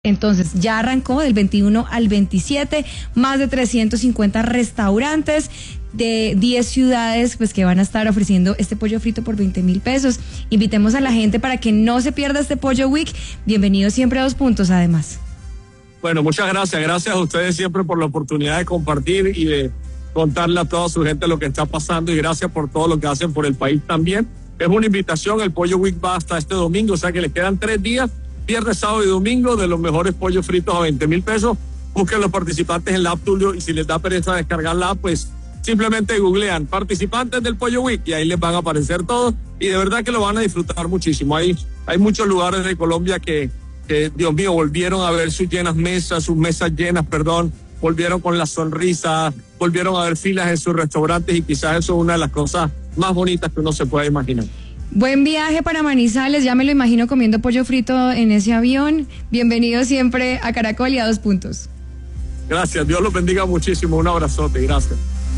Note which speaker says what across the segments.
Speaker 1: Entonces, ya arrancó del 21 al 27, más de 350 restaurantes de 10 ciudades, pues que van a estar ofreciendo este pollo frito por 20,000 pesos. Invitemos a la gente para que no se pierda este Pollo Week. Bienvenidos siempre a 2 Puntos, además.
Speaker 2: Bueno, muchas gracias. Gracias a ustedes siempre por la oportunidad de compartir y de contarle a toda su gente lo que está pasando, y gracias por todo lo que hacen por el país también. Es una invitación, el Pollo Week va hasta este domingo, o sea que les quedan 3 días. Viernes, sábado y domingo, de los mejores pollos fritos a 20,000 pesos. Busquen los participantes en la app Tulio, y si les da pereza descargar la app, pues simplemente googlean participantes del Pollo Week y ahí les van a aparecer todos, y de verdad que lo van a disfrutar muchísimo. Hay muchos lugares de Colombia que Dios mío, volvieron a ver sus mesas llenas, volvieron con la sonrisa, volvieron a ver filas en sus restaurantes, y quizás eso es una de las cosas más bonitas que uno se puede imaginar.
Speaker 1: Buen viaje para Manizales, ya me lo imagino comiendo pollo frito en ese avión. Bienvenido siempre a Caracol y a 2 Puntos.
Speaker 2: Gracias, Dios los bendiga muchísimo, un abrazote, gracias.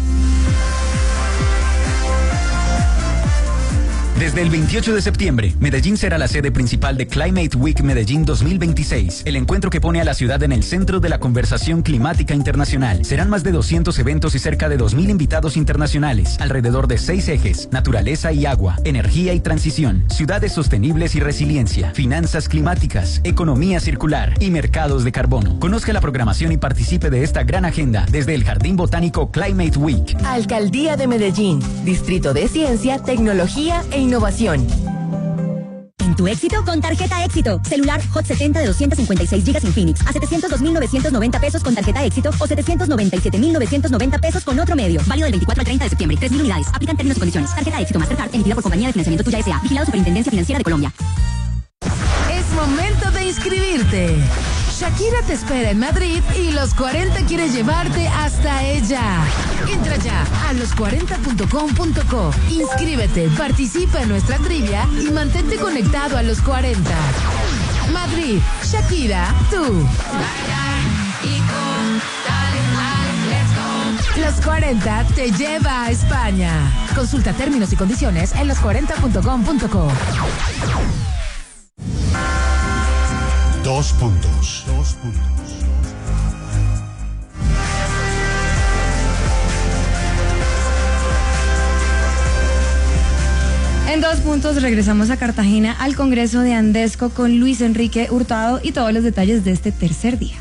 Speaker 3: Desde el 28 de septiembre, Medellín será la sede principal de Climate Week Medellín 2026, el encuentro que pone a la ciudad en el centro de la conversación climática internacional. Serán más de 200 eventos y cerca de 2,000 invitados internacionales, alrededor de 6 ejes: naturaleza y agua, energía y transición, ciudades sostenibles y resiliencia, finanzas climáticas, economía circular y mercados de carbono. Conozca la programación y participe de esta gran agenda desde el Jardín Botánico Climate Week.
Speaker 4: Alcaldía de Medellín, Distrito de Ciencia, Tecnología e Innovación.
Speaker 5: En tu éxito, con tarjeta Éxito. Celular Hot 70 de 256 GB Infinix a 702,990 pesos con tarjeta Éxito, o 797,990 pesos con otro medio. Válido del 24 al 30 de septiembre. 3,000 unidades. Aplican términos y condiciones. Tarjeta Éxito Mastercard, emitida por Compañía de Financiamiento Tuya S.A. Vigilado Superintendencia Financiera de Colombia.
Speaker 4: Es momento de inscribirte. Shakira te espera en Madrid y Los 40 quiere llevarte hasta ella. Entra ya a los40.com.co. Inscríbete, participa en nuestra trivia y mantente conectado a Los 40. Madrid, Shakira, tú. Los 40 te lleva a España. Consulta términos y condiciones en los40.com.co.
Speaker 6: 2 Puntos.
Speaker 1: En 2 Puntos regresamos a Cartagena, al Congreso de Andesco, con Luis Enrique Hurtado y todos los detalles de este tercer día.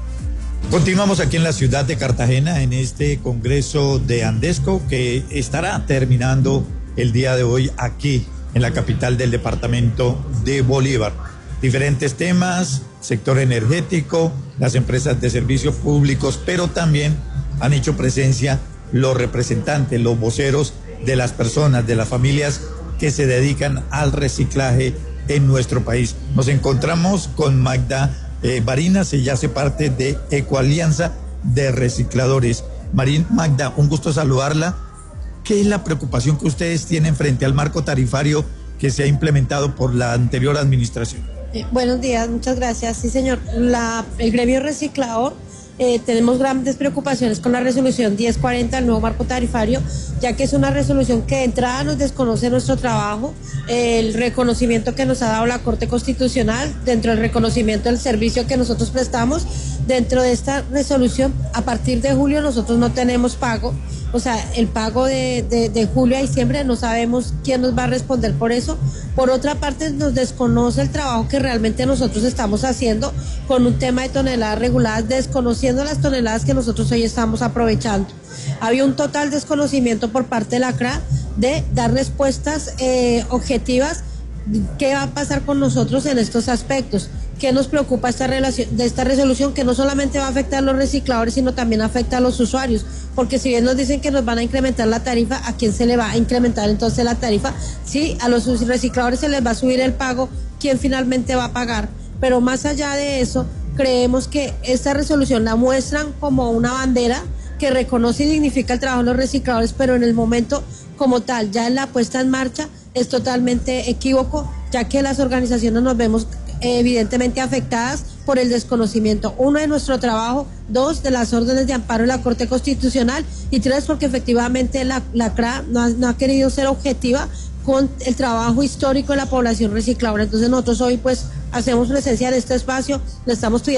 Speaker 7: Continuamos aquí en la ciudad de Cartagena, en este Congreso de Andesco, que estará terminando el día de hoy aquí en la capital del departamento de Bolívar. Diferentes temas: sector energético, las empresas de servicios públicos, pero también han hecho presencia los representantes, los voceros de las personas, de las familias que se dedican al reciclaje en nuestro país. Nos encontramos con Magda Barinas, ella hace parte de Ecoalianza de Recicladores. Magda, un gusto saludarla. ¿Qué es la preocupación que ustedes tienen frente al marco tarifario que se ha implementado por la anterior administración?
Speaker 8: Buenos días, muchas gracias. Sí, señor. El gremio reciclador tenemos grandes preocupaciones con la resolución 1040 del nuevo marco tarifario, ya que es una resolución que de entrada nos desconoce nuestro trabajo, el reconocimiento que nos ha dado la Corte Constitucional, dentro del reconocimiento del servicio que nosotros prestamos. Dentro de esta resolución, a partir de julio nosotros no tenemos pago, o sea, el pago de julio a diciembre no sabemos quién nos va a responder por eso. Por otra parte, nos desconoce el trabajo que realmente nosotros estamos haciendo con un tema de toneladas reguladas, desconociendo las toneladas que nosotros hoy estamos aprovechando. Había un total desconocimiento por parte de la CRA de dar respuestas objetivas. ¿Qué va a pasar con nosotros en estos aspectos? ¿Qué nos preocupa esta resolución? Que no solamente va a afectar a los recicladores, sino también afecta a los usuarios, porque si bien nos dicen que nos van a incrementar la tarifa, ¿a quién se le va a incrementar entonces la tarifa? Sí, a los recicladores se les va a subir el pago, ¿quién finalmente va a pagar? Pero más allá de eso, creemos que esta resolución la muestran como una bandera que reconoce y dignifica el trabajo de los recicladores, pero en el momento como tal, ya en la puesta en marcha, es totalmente equívoco, ya que las organizaciones nos vemos evidentemente afectadas por el desconocimiento, 1, de nuestro trabajo, 2, de las órdenes de amparo de la Corte Constitucional, y 3, porque efectivamente la CRA no ha querido ser objetiva con el trabajo histórico de la población recicladora. Entonces nosotros hoy pues hacemos presencia en este espacio, lo estamos pidiendo